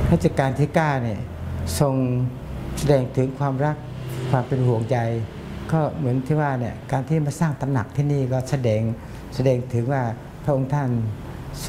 รัชกาลที่9เนี่ยทรงแสดงถึงความรักความเป็นห่วงใยก็เหมือนที่ว่าเนี่ยการที่มาสร้างตำหนักที่นี่ก็แสดงถึงว่าพระองค์ท่าน